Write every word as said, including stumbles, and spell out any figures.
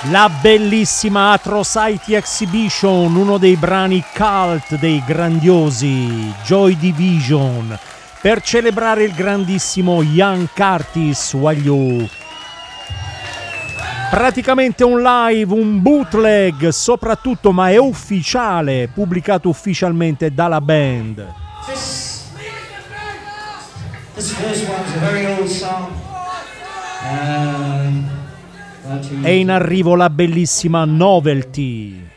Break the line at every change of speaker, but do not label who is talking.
La bellissima Atrocity Exhibition, uno dei brani cult dei grandiosi Joy Division, per celebrare il grandissimo Ian Curtis Wagliù. Praticamente un live, un bootleg soprattutto, ma è ufficiale, pubblicato ufficialmente dalla band.
This, this first one's a very old song. Um,
È in arrivo la bellissima Novelty.